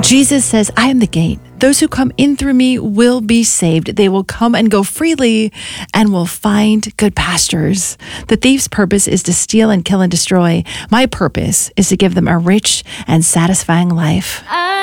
Jesus says, I am the gate. Those who come in through me will be saved. They will come and go freely and will find good pastures. The thief's purpose is to steal and kill and destroy. My purpose is to give them a rich and satisfying life.